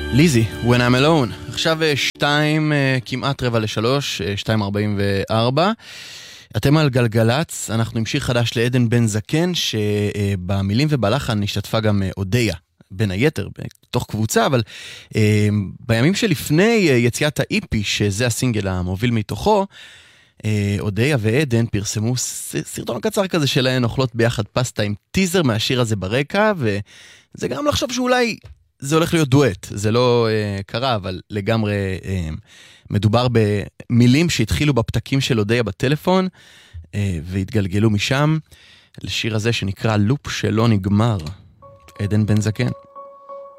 ליזי, When I'm Alone. עכשיו 2, כמעט 2:45, 2:44. אתם על גלגלץ, אנחנו נמשיך חדש לעדן בן זקן, שבמילים ובלחן השתתפה גם אודיה, בין היתר, בתוך קבוצה, אבל בימים שלפני יציאת האיפי, שזה הסינגל המוביל מתוכו, אודיה ועדן פרסמו סרטון קצר כזה שלהן אוכלות ביחד פסטה עם טיזר מהשיר הזה ברקע, וזה גם לחשוב שאולי זה הולך להיות דואט, זה לא קרה, אבל לגמרי מדובר במילים שהתחילו בפתקים של אודיה בטלפון, והתגלגלו משם לשיר הזה שנקרא לופ שלא נגמר, עדן בן זקן.